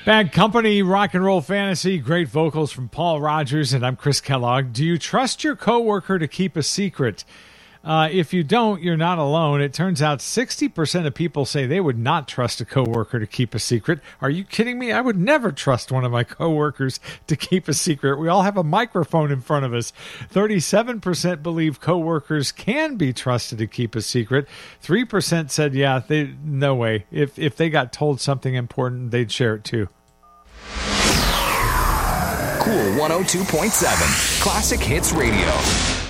Bad Company, Rock and Roll Fantasy, great vocals from Paul Rogers, and I'm Chris Kellogg. Do you trust your coworker to keep a secret? If you don't, you're not alone. It turns out 60% of people say they would not trust a coworker to keep a secret. Are you kidding me? I would never trust one of my coworkers to keep a secret. We all have a microphone in front of us. 37% believe coworkers can be trusted to keep a secret. 3% said, yeah, no way. If they got told something important, they'd share it too. Cool 102.7 Classic Hits Radio.